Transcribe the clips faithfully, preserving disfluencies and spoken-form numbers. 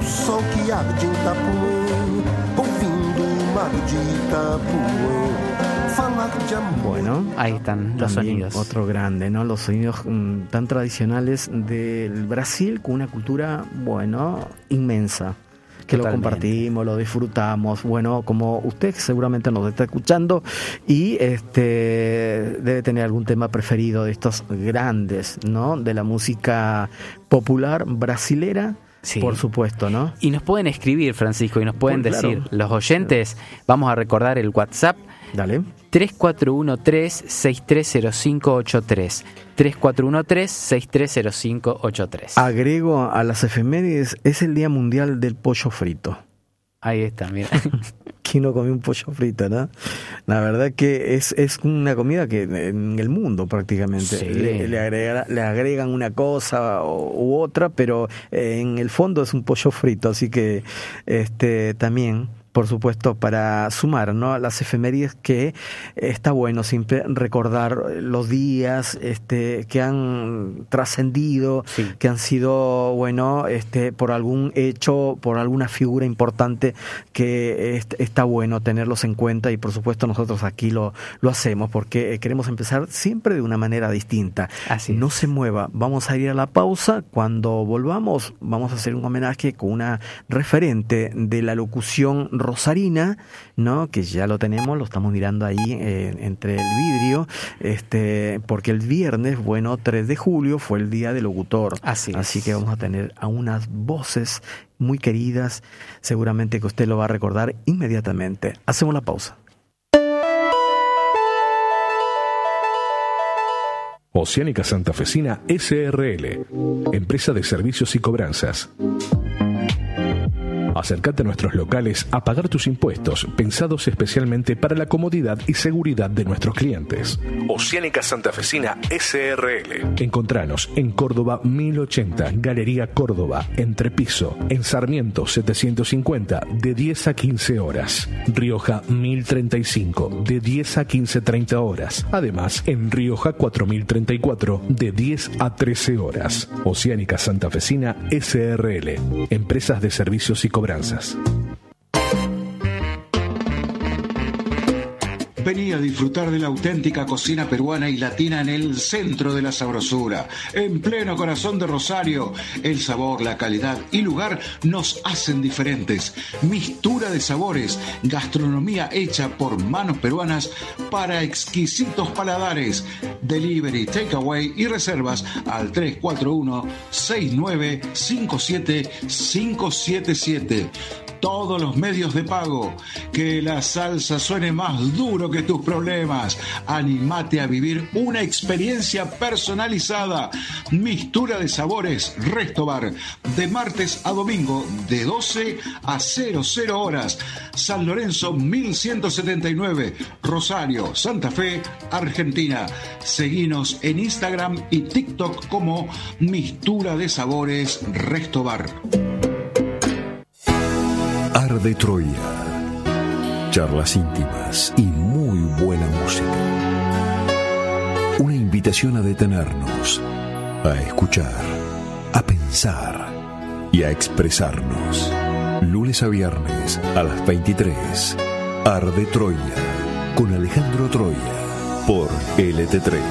ao sol que arde em Itapuã, ouvindo o mar de Itapuã falar de amor. Bueno, ahí están los sonidos. Otro grande, ¿no? Los sonidos mmm, tan tradicionales del Brasil, con una cultura, bueno, inmensa. Que Totalmente. Lo compartimos, lo disfrutamos, bueno, como usted seguramente nos está escuchando y este debe tener algún tema preferido de estos grandes, ¿no? De la música popular brasilera, sí. Por supuesto, ¿no? Y nos pueden escribir, Francisco, y nos pueden pues, decir, claro. Los oyentes, vamos a recordar el WhatsApp. Dale. tres cuatro uno tres, seis tres cero cinco ocho tres. tres cuatro uno tres, seis tres cero cinco ocho tres. Agrego a las efemérides, es el Día Mundial del Pollo Frito. Ahí está, mira. ¿Quién no comió un pollo frito, no? La verdad que es, es una comida que en el mundo prácticamente sí. le, le, agrega, le agregan una cosa u otra, pero en el fondo es un pollo frito, así que este también... Por supuesto, para sumar, ¿no? Las efemérides, que está bueno siempre recordar los días este, que han trascendido, sí. Que han sido, bueno, este, por algún hecho, por alguna figura importante, que est- está bueno tenerlos en cuenta, y por supuesto nosotros aquí lo, lo hacemos porque queremos empezar siempre de una manera distinta. Así no es. se mueva, vamos a ir a la pausa. Cuando volvamos vamos a hacer un homenaje con una referente de la locución rosarina, ¿no? Que ya lo tenemos, lo estamos mirando ahí eh, entre el vidrio, este, porque el viernes, bueno, tres de julio fue el día del locutor. Así, Así que vamos a tener a unas voces muy queridas, seguramente que usted lo va a recordar inmediatamente. Hacemos la pausa. Oceánica Santafesina S R L, empresa de servicios y cobranzas. Acércate a nuestros locales a pagar tus impuestos, pensados especialmente para la comodidad y seguridad de nuestros clientes. Oceánica Santafesina S R L. Encontranos en Córdoba mil ochenta, Galería Córdoba, Entrepiso, en Sarmiento setecientos cincuenta, de diez a quince horas. Rioja mil treinta y cinco, de diez a quince treinta horas. Además, en Rioja cuatro mil treinta y cuatro, de diez a trece horas. Oceánica Santafesina S R L. Empresas de servicios y cobranzas. Vení a disfrutar de la auténtica cocina peruana y latina en el centro de la sabrosura, en pleno corazón de Rosario. El sabor, la calidad y lugar nos hacen diferentes. Mistura de sabores, gastronomía hecha por manos peruanas para exquisitos paladares. Delivery, takeaway y reservas al tres cuatro uno, seis nueve cinco siete, cinco siete siete. Todos los medios de pago. Que la salsa suene más duro que tus problemas. Animate a vivir una experiencia personalizada. Mistura de sabores Resto Bar. De martes a domingo, de doce a cero cero horas. San Lorenzo mil ciento setenta y nueve. Rosario, Santa Fe, Argentina. Seguinos en Instagram y TikTok como Mistura de Sabores Resto Bar. Arde Troya. Charlas íntimas y muy buena música. Una invitación a detenernos, a escuchar, a pensar y a expresarnos. Lunes a viernes a las veintitrés. Arde Troya con Alejandro Troya por L T tres.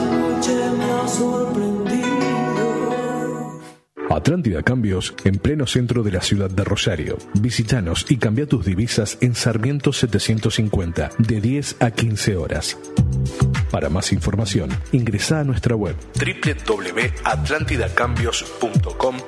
Atlántida Cambios, en pleno centro de la ciudad de Rosario. Visítanos y cambia tus divisas en Sarmiento setecientos cincuenta, de diez a quince horas. Para más información, ingresa a nuestra web doble u doble u doble u punto atlántida cambios punto com